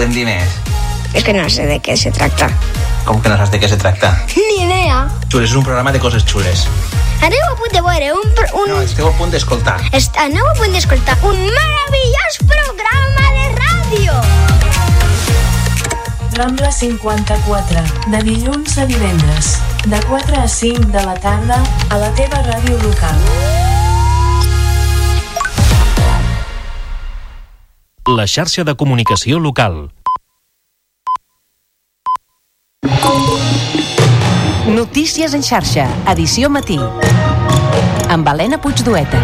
podem dir més? És que no sé de què se tracta. Com que no saps de què se tracta? Ni idea. Xules, és un programa de coses xules. Aneu a punt de veure No, esteu a punt d'escoltar. Aneu a punt d'escoltar un meravellós programa de ràdio. Rambla 54, de dilluns a divendres, de 4 a 5 de la tarda, a la teva ràdio local. La xarxa de comunicació local. Notícies en xarxa, edició matí. Amb Helena Puigdueta.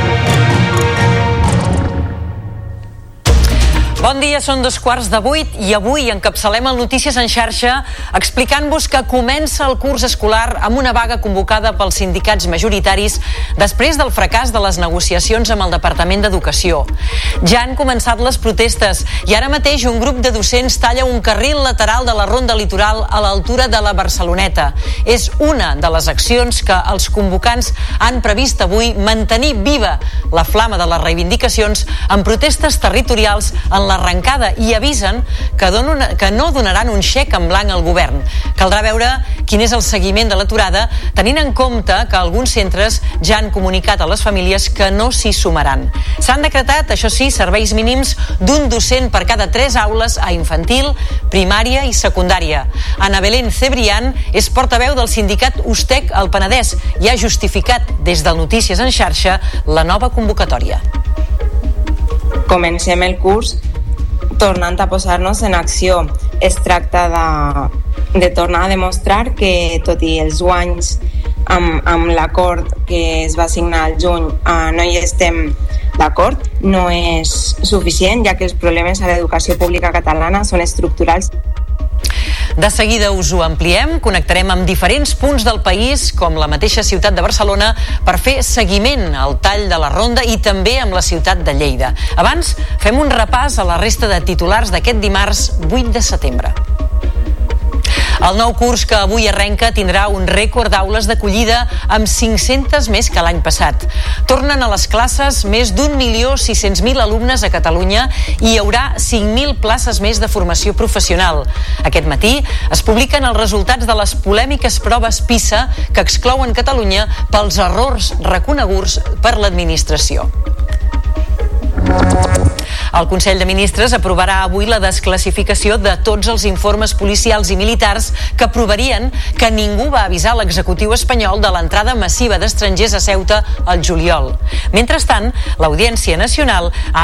Bon dia, són 7:15 i avui encapçalem el Notícies en xarxa explicant-vos que comença el curs escolar amb una vaga convocada pels sindicats majoritaris després del fracàs de les negociacions amb el Departament d'Educació. Ja han començat les protestes i ara mateix un grup de docents talla un carril lateral de la ronda litoral a l'altura de la Barceloneta. És una de les accions que els convocants han previst avui mantenir viva la flama de les reivindicacions en protestes territorials en l'arrencada i avisen que no donaran un xec en blanc al govern. Caldrà veure quin és el seguiment de l'aturada, tenint en compte que alguns centres ja han comunicat a les famílies que no s'hi sumaran. S'han decretat, això sí, serveis mínims d'un docent per cada 3 aules a infantil, primària i secundària. Ana Belén Cebrián és portaveu del sindicat USTEC al Penedès i ha justificat des del Notícies en xarxa la nova convocatòria. Comencem el curs tornant a posar-nos en acció. Es tracta de tornar a demostrar que, tot i els guanys amb l'acord que es va signar al juny, no hi estem d'acord, no és suficient, ja que els problemes a l'educació pública catalana són estructurals. De seguida us ho ampliem, connectarem amb diferents punts del país, com la mateixa ciutat de Barcelona, per fer seguiment al tall de la ronda i també amb la ciutat de Lleida. Abans, fem un repàs a la resta de titulars d'aquest dimarts 8 de setembre. El nou curs que avui arrenca tindrà un rècord d'aules d'acollida amb 500 més que l'any passat. Tornen a les classes més d'1.600.000 alumnes a Catalunya i hi haurà 5.000 places més de formació professional. Aquest matí es publiquen els resultats de les polèmiques proves PISA que exclouen Catalunya pels errors reconeguts per l'administració. El Consell de Ministres aprovarà avui la desclassificació de tots els informes policials i militars que provarien que ningú va avisar l'executiu espanyol de l'entrada massiva d'estrangers a Ceuta al juliol. Mentrestant, l'Audiència Nacional ha